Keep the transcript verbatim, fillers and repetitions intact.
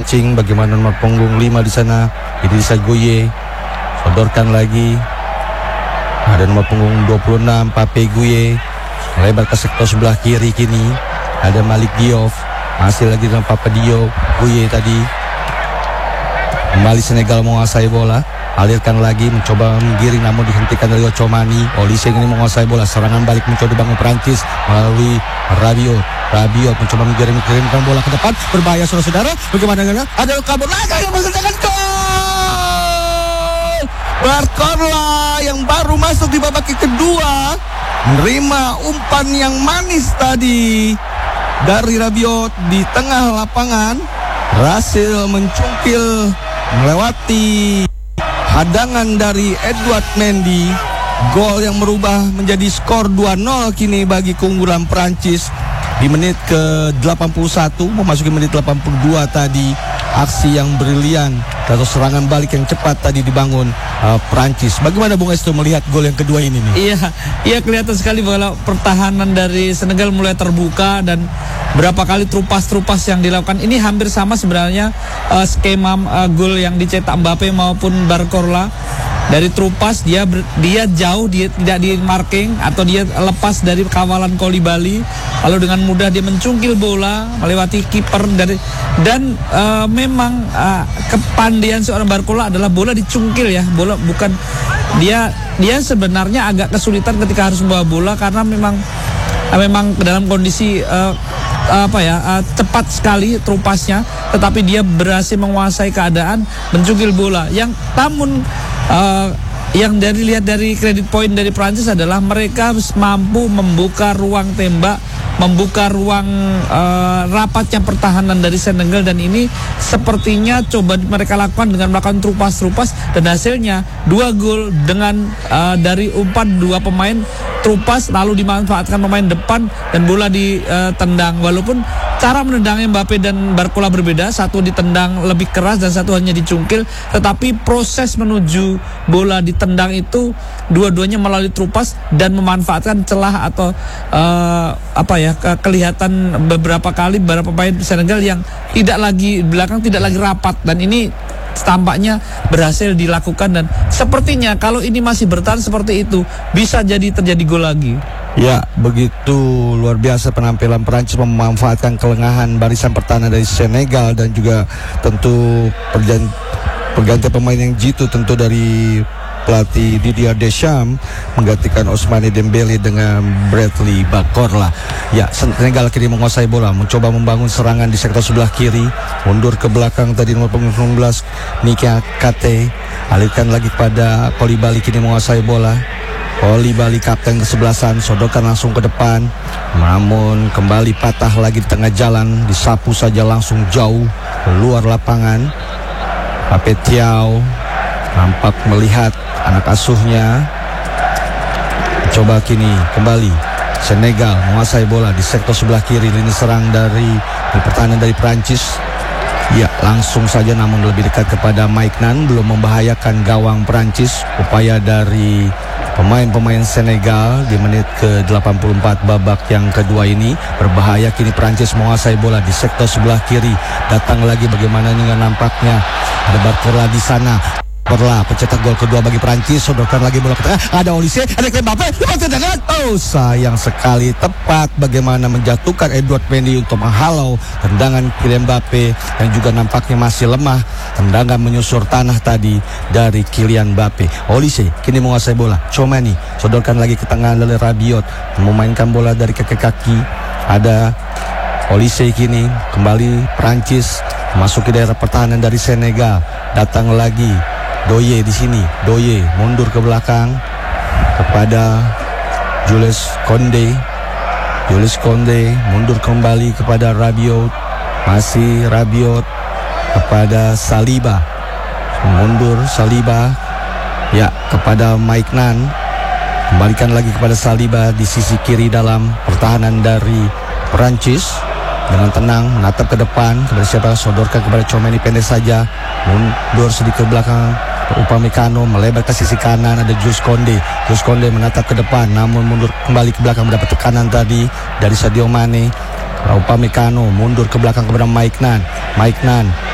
terpancing. Bagaimana nomor punggung lima di sana, Idrissa Gueye. Sodorkan lagi. Ada nomor punggung dua puluh enam, Pape Gueye. Lebar ke sektor sebelah kiri kini. Ada Malik Diouf. Masih lagi dengan Papa Dio. Gueye tadi. Kembali Senegal menguasai bola. Alirkan lagi, mencoba menggiring namun dihentikan dari Ochomani. Olise ini menguasai bola. Serangan balik mencoba dibangun Perancis melalui Rabiot. Rabiot mencoba menggiring mengirimkan bola ke depan. Berbahaya saudara-saudara. Bagaimana dengan ada kabur lagi yang menghasilkan gol. Barcola yang baru masuk di babak kedua menerima umpan yang manis tadi dari Rabiot di tengah lapangan. Berhasil mencungkil melewati hadangan dari Edouard Mendy. Gol yang merubah menjadi skor dua nol kini bagi keunggulan Prancis di menit ke delapan puluh satu, memasuki menit delapan puluh dua tadi. Aksi yang brilian atau serangan balik yang cepat tadi dibangun uh, Prancis. Bagaimana Bung Esto melihat gol yang kedua ini nih? Iya, iya kelihatan sekali bahwa pertahanan dari Senegal mulai terbuka dan berapa kali trupas-trupas yang dilakukan. Ini hampir sama sebenarnya uh, skema uh, gol yang dicetak Mbappe maupun Barcola. Dari trupas dia ber, dia jauh, dia tidak di marking atau dia lepas dari kawalan Koulibaly, lalu dengan mudah dia mencungkil bola melewati kiper dari dan uh, memang uh, kepandaian seorang Barcola adalah bola dicungkil ya, bola bukan dia dia sebenarnya agak kesulitan ketika harus membawa bola karena memang uh, memang dalam kondisi uh, apa ya uh, cepat sekali trupasnya, tetapi dia berhasil menguasai keadaan mencungkil bola yang namun Uh, yang dari lihat dari kredit poin dari Prancis adalah mereka mampu membuka ruang tembak, membuka ruang uh, rapatnya pertahanan dari Senegal, dan ini sepertinya coba mereka lakukan dengan melakukan trupas-trupas dan hasilnya dua gol dengan uh, dari umpan dua pemain trupas lalu dimanfaatkan pemain depan dan bola ditendang. Walaupun cara menendangnya Mbappe dan Barcola berbeda, satu ditendang lebih keras dan satu hanya dicungkil, tetapi proses menuju bola ditendang itu dua-duanya melalui trupas dan memanfaatkan celah atau uh, apa ya ke kelihatan beberapa kali beberapa pemain Senegal yang tidak lagi belakang tidak lagi rapat, dan ini tampaknya berhasil dilakukan dan sepertinya kalau ini masih bertahan seperti itu bisa jadi terjadi gol lagi. Ya, begitu luar biasa penampilan Perancis memanfaatkan kelengahan barisan pertahanan dari Senegal dan juga tentu pergan- pergantian pemain yang jitu tentu dari pelatih Didier Deschamps menggantikan Ousmane Dembele dengan Bradley Barcola. Ya, Senegal kini menguasai bola, mencoba membangun serangan di sektor sebelah kiri, mundur ke belakang tadi nomor punggung sembilan belas Nikia Kate, alihkan lagi kepada Koulibaly kini menguasai bola. Koulibaly kapten kesebelasan, sodorkan langsung ke depan, namun kembali patah lagi di tengah jalan, disapu saja langsung jauh keluar lapangan. Pape Thiaw nampak melihat anak asuhnya. Coba kini kembali Senegal menguasai bola di sektor sebelah kiri, lini serang dari pertahanan dari Prancis. Ya, langsung saja namun lebih dekat kepada Mike Nan, belum membahayakan gawang Prancis. Upaya dari pemain-pemain Senegal di menit ke delapan puluh empat babak yang kedua ini berbahaya. Kini Prancis menguasai bola di sektor sebelah kiri. Datang lagi bagaimana dengan nampaknya ada Barcola di sana. Barcola pencetak gol kedua bagi Prancis, sodorkan lagi bola ke tengah. Ada Olise, ada Mbappe, tendangan. Oh, sayang sekali, tepat bagaimana menjatuhkan Edouard Mendy untuk menghalau tendangan Kylian Mbappe yang juga nampaknya masih lemah. Tendangan menyusur tanah tadi dari Kylian Mbappe. Olise kini menguasai bola. Chomani sodorkan lagi ke tengah dari Rabiot, memainkan bola dari kaki-kaki. Ada Olise kini kembali Prancis memasuki daerah pertahanan dari Senegal. Datang lagi Doye di sini. Doye mundur ke belakang kepada Jules Koundé. Jules Koundé mundur kembali kepada Rabiot. Masih Rabiot kepada Saliba. Mundur Saliba. Ya, kepada Mike Nan. Kembalikan lagi kepada Saliba di sisi kiri dalam pertahanan dari Prancis. Dengan tenang menatap ke depan kepada siapa, sodorkan kepada Chomani pendek saja, mundur sedikit ke belakang Upamecano, melebar ke sisi kanan, ada Jules Koundé. Jules Koundé menatap ke depan namun mundur kembali ke belakang mendapat tekanan tadi dari Sadio Mane. Upamecano mundur ke belakang kepada Mike Nan. Mike Nan